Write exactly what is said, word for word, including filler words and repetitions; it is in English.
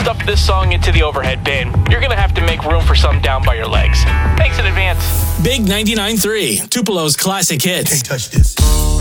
stuff this song into the overhead bin, you're gonna have to make room for some down by your legs. Thanks in advance. Big ninety-nine point three, Tupelo's classic hits. Can't touch this.